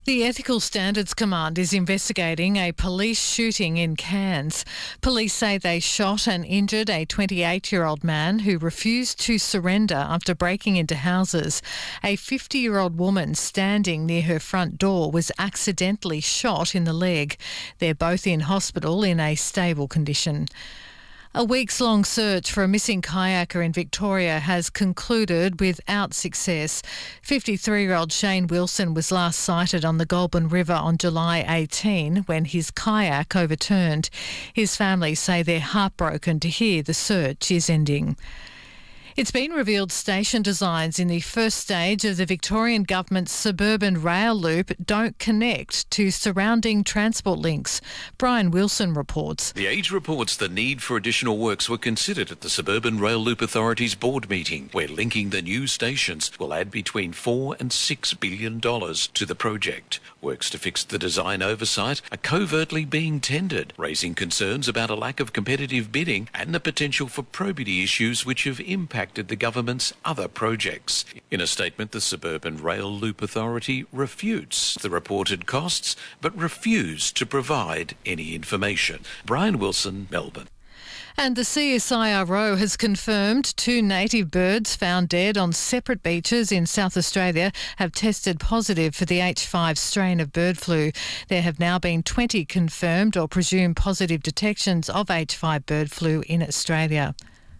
The Ethical Standards Command is investigating a police shooting in Cairns. Police say they shot and injured a 28-year-old man who refused to surrender after breaking into houses. A 50-year-old woman standing near her front door was accidentally shot in the leg. They're both in hospital in a stable condition. A weeks-long search for a missing kayaker in Victoria has concluded without success. 53-year-old Shane Wilson was last sighted on the Goulburn River on July 18 when his kayak overturned. His family say they're heartbroken to hear the search is ending. It's been revealed station designs in the first stage of the Victorian Government's suburban rail loop don't connect to surrounding transport links. Brian Wilson reports. The Age reports the need for additional works were considered at the Suburban Rail Loop Authority's board meeting, where linking the new stations will add between $4 and $6 billion to the project. Works to fix the design oversight are covertly being tendered, raising concerns about a lack of competitive bidding and the potential for probity issues which have impacted the government's other projects. In a statement, the Suburban Rail Loop Authority refutes the reported costs but refused to provide any information. Brian Wilson, Melbourne. And the CSIRO has confirmed 2 native birds found dead on separate beaches in South Australia have tested positive for the H5 strain of bird flu. There have now been 20 confirmed or presumed positive detections of H5 bird flu in Australia.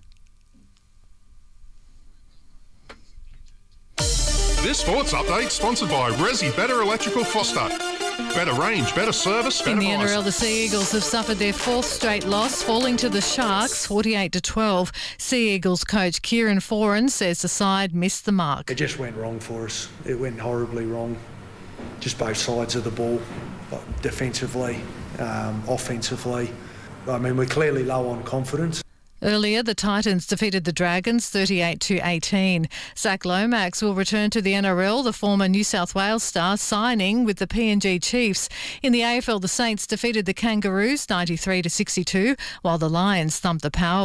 This sports update sponsored by Resi Better Electrical Foster. Better range, better service, better In the price. NRL, the Sea Eagles have suffered their 4th straight loss, falling to the Sharks 48-12. Sea Eagles coach Kieran Foran says the side missed the mark. It just went wrong for us. It went horribly wrong. Just both sides of the ball, defensively, offensively. I mean, we're clearly low on confidence. Earlier, the Titans defeated the Dragons 38-18. Zach Lomax will return to the NRL, the former New South Wales star signing with the PNG Chiefs. In the AFL, the Saints defeated the Kangaroos 93-62, while the Lions thumped the Power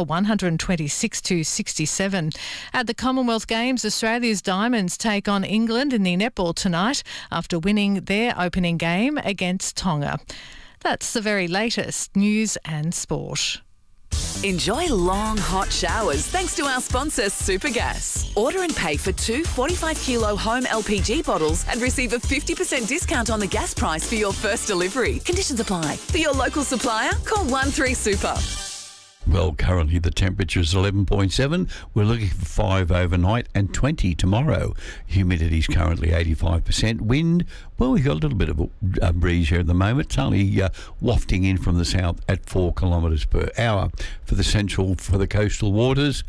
126-67. At the Commonwealth Games, Australia's Diamonds take on England in the netball tonight after winning their opening game against Tonga. That's the very latest news and sport. Enjoy long, hot showers thanks to our sponsor, Supergas. Order and pay for 2 45-kilo home LPG bottles and receive a 50% discount on the gas price for your first delivery. Conditions apply. For your local supplier, call 13-SUPER. Well, currently the temperature is 11.7. We're looking for 5 overnight and 20 tomorrow. Humidity is currently 85%. Wind, well, we've got a little bit of a breeze here at the moment. It's only wafting in from the south at 4 kilometres per hour. For the coastal waters,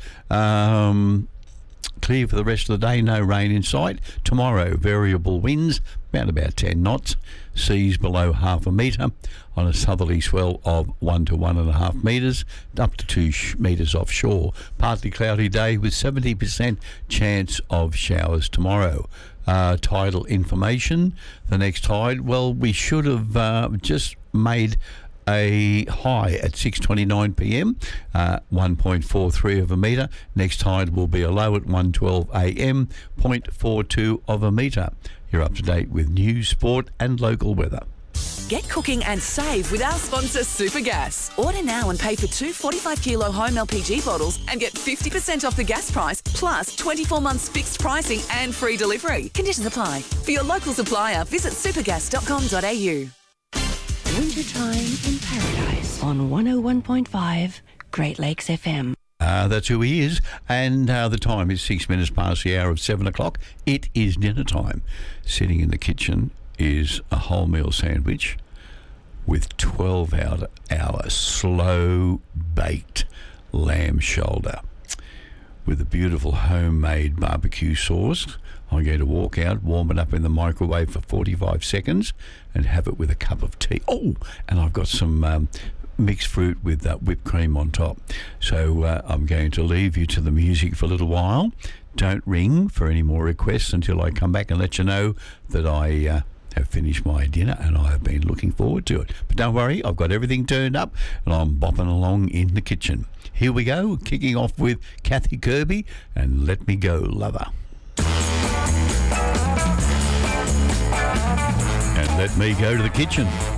clear for the rest of the day, no rain in sight. Tomorrow, variable winds, about 10 knots. Seas below half a metre on a southerly swell of 1 to 1.5 metres, up to 2 metres offshore. Partly cloudy day with 70% chance of showers tomorrow. Tidal information. The next tide, well, we should have just made a high at 6:29 p.m, 1.43 of a metre. Next tide will be a low at 1:12 a.m, 0.42 of a metre. You're up to date with news, sport and local weather. Get cooking and save with our sponsor, Supergas. Order now and pay for 2 45-kilo home LPG bottles and get 50% off the gas price, plus 24 months fixed pricing and free delivery. Conditions apply. For your local supplier, visit supergas.com.au. Wintertime in Paradise on 101.5 Great Lakes FM. That's who he is, and the time is 6 minutes past the hour of 7 o'clock. It is dinner time. Sitting in the kitchen is a wholemeal sandwich with 12-hour slow-baked lamb shoulder with a beautiful homemade barbecue sauce. I'm going to walk out, warm it up in the microwave for 45 seconds and have it with a cup of tea. Oh, and I've got some mixed fruit with whipped cream on top. So I'm going to leave you to the music for a little while. Don't ring for any more requests until I come back and let you know that I have finished my dinner and I have been looking forward to it. But don't worry, I've got everything turned up and I'm bopping along in the kitchen. Here we go, kicking off with Kathy Kirby and Let Me Go, Lover. And let me go to the kitchen.